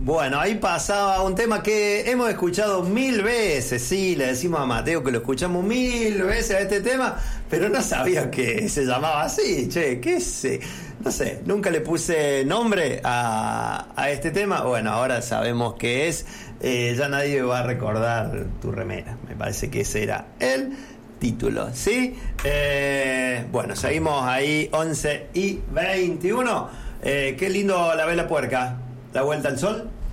Bueno, ahí pasaba un tema que hemos escuchado 1000 veces, sí, le decimos a Mateo que lo escuchamos 1000 veces a este tema, pero no sabía que se llamaba así, che, qué sé, no sé, nunca le puse nombre a este tema. Bueno, ahora sabemos qué es, ya nadie va a recordar tu remera, me parece que ese era el título, ¿sí? Bueno, seguimos ahí 11:21. Qué lindo la vela puerca. La vuelta al sol.